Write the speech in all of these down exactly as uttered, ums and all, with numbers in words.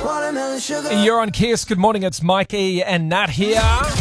Watermelon sugar. You're on Kiss. Good morning. It's Mikey and Nat here.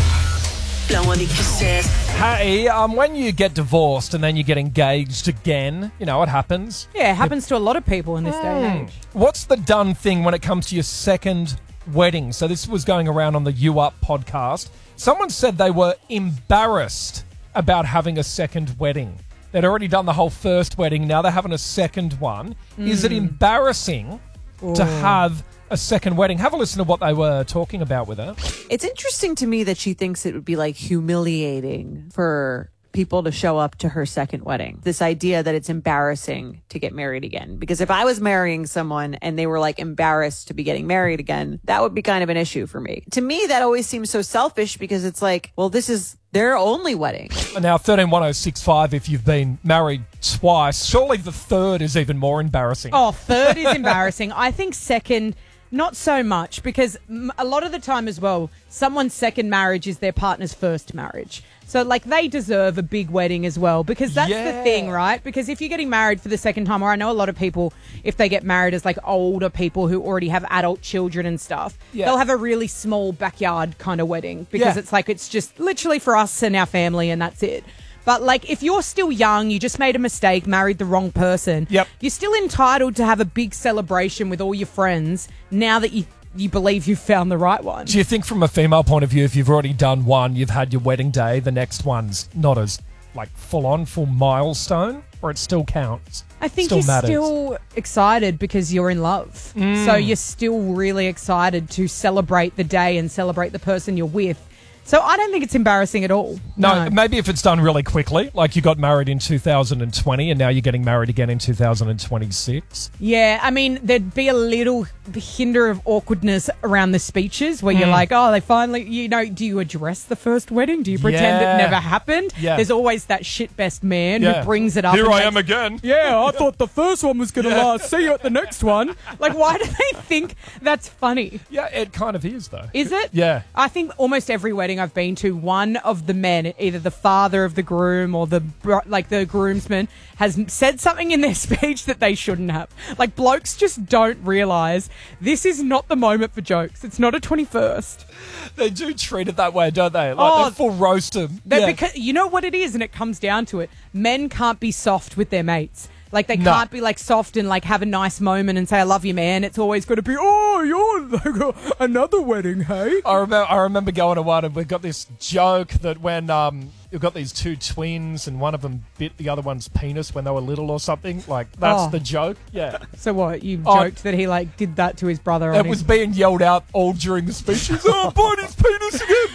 Hey, um, when you get divorced and then you get engaged again, you know, it happens. Yeah, it happens to a lot of people in this day and age. What's the done thing when it comes to your second wedding? So this was going around on the You Up podcast. Someone said they were embarrassed about having a second wedding. They'd already done the whole first wedding. Now they're having a second one. Mm. Is it embarrassing Ooh. to have a second wedding? Have a listen to what they were talking about with her. It's interesting to me that she thinks it would be like humiliating for people to show up to her second wedding. This idea that it's embarrassing to get married again. Because if I was marrying someone and they were like embarrassed to be getting married again, that would be kind of an issue for me. To me, that always seems so selfish because it's like, well, this is their only wedding. Now, thirteen one oh six five, if you've been married twice, surely the third is even more embarrassing. Oh, third is embarrassing. I think second, not so much, because a lot of the time as well, someone's second marriage is their partner's first marriage. So, like, they deserve a big wedding as well, because that's yeah. the thing, right? Because if you're getting married for the second time, or I know a lot of people, if they get married as, like, older people who already have adult children and stuff, yeah. they'll have a really small backyard kind of wedding, because yeah. it's like, it's just literally for us and our family, and that's it. But, like, if you're still young, you just made a mistake, married the wrong person, yep. you're still entitled to have a big celebration with all your friends now that you you believe you've found the right one. Do you think from a female point of view, if you've already done one, you've had your wedding day, the next one's not as, like, full-on, full milestone, or it still counts? I think still you're matters. still excited because you're in love. Mm. So you're still really excited to celebrate the day and celebrate the person you're with. So I don't think it's embarrassing at all. No, no, maybe if it's done really quickly, like you got married in two thousand twenty and now you're getting married again in two thousand twenty-six. Yeah, I mean, there'd be a little hinder of awkwardness around the speeches where mm. you're like, oh, they finally, you know, do you address the first wedding? Do you pretend yeah. it never happened? Yeah. There's always that shit best man yeah. who brings it up. Here I makes, am again. Yeah, I thought the first one was going to yeah. last. See you at the next one. Like, why do they think that's funny? Yeah, it kind of is, though. Is it? Yeah. I think almost every wedding I've been to, one of the men, either the father of the groom or the like the groomsman, has said something in their speech that they shouldn't have. Like, blokes just don't realise this is not the moment for jokes. It's not a twenty-first. They do treat it that way, don't they? Like, oh, they full roast them. Yeah. Because, you know what it is, and it comes down to it. Men can't be soft with their mates. Like, they no. can't be, like, soft and, like, have a nice moment and say, I love you, man. It's always got to be, oh, you're like another wedding, hey? I remember, I remember going to one and we got this joke that when um, you've got these two twins and one of them bit the other one's penis when they were little or something. Like, that's oh. the joke. Yeah. So what? You oh, joked that he, like, did that to his brother? It was his... being yelled out all during the speeches. Oh, bite his penis again,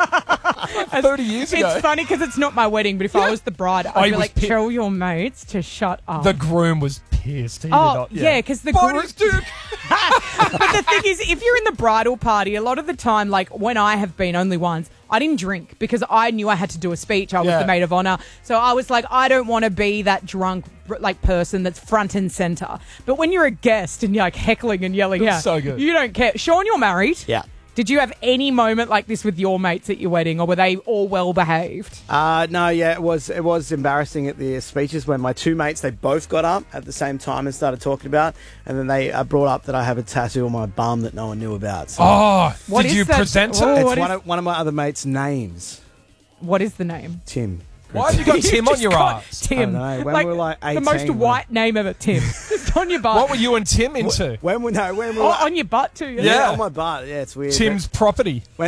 like thirty years ago. It's funny because it's not my wedding, but if yeah. I was the bride, I'd oh, be like, pi- tell your mates to shut up. The groom was pissed. He oh, did not, yeah, because the groom... groom... But the thing is, if you're in the bridal party, a lot of the time, like, when I have been only once, I didn't drink because I knew I had to do a speech. I was yeah. the maid of honor. So I was like, I don't want to be that drunk, like, person that's front and center. But when you're a guest and you're, like, heckling and yelling out, so good. You don't care. Sean, you're married. Yeah. Did you have any moment like this with your mates at your wedding, or were they all well behaved? Uh, no, yeah, it was it was embarrassing at the speeches when my two mates, they both got up at the same time and started talking about, and then they uh, brought up that I have a tattoo on my bum that no one knew about. So oh, what did is you that? present Oh, it? it's what one is... of, one of my other mates' names. What is the name? Tim. Why have you got Tim on your got ass? Tim. I don't know. When like, we were like eighteen. The most white name ever, Tim. Just on your butt. What were you and Tim into? When we no, when we oh, were, on your butt too. Yeah. yeah, on my butt. Yeah, it's weird. Tim's property. When